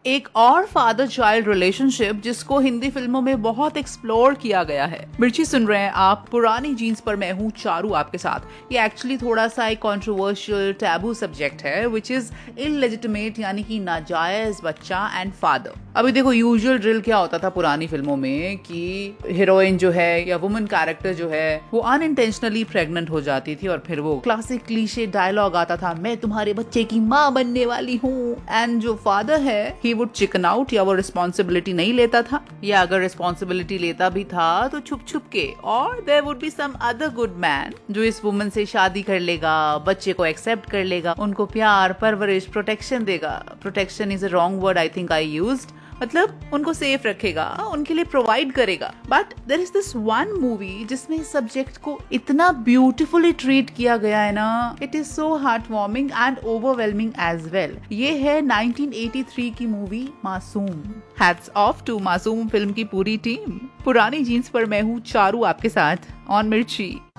एक और father child relationship जिसको हिंदी फिल्मों में बहुत एक्सप्लोर किया गया है। मिर्ची सुन रहे हैं आप पुरानी जीन्स पर, मैं हूँ चारू आपके साथ। ये एक्चुअली थोड़ा सा एक कंट्रोवर्शियल टैबू सब्जेक्ट है विच इज इललेजिटिमेट, यानी कि नाजायज बच्चा एंड फादर। अभी देखो यूजुअल ड्रिल क्या होता था पुरानी फिल्मों में कि हीरोइन जो है या वुमन कैरेक्टर जो है वो अनइंटेंशनली प्रेग्नेंट हो जाती थी और फिर वो क्लासिक क्लीशे डायलॉग आता था, मैं तुम्हारे बच्चे की माँ बनने वाली हूँ। एंड जो फादर है ही वुड चिकन आउट, या वो रिस्पॉन्सिबिलिटी नहीं लेता था, या अगर रिस्पॉन्सिबिलिटी लेता भी था तो छुप छुप के। और there would be some other good man जो इस वुमन से शादी कर लेगा, बच्चे को एक्सेप्ट कर लेगा, उनको प्यार परवरिश प्रोटेक्शन देगा। Protection is a wrong word I think I used, मतलब उनको सेफ रखेगा, उनके लिए प्रोवाइड करेगा। But there is this one movie जिसमें इस सब्जेक्ट को इतना ब्यूटीफुली ट्रीट किया गया है ना, it is so heart warming and overwhelming as well. ये है 1983 की मूवी मासूम। हैट्स ऑफ टू मासूम फिल्म की पूरी टीम। पुरानी जीन्स पर मैं हूँ चारू आपके साथ ऑन मिर्ची।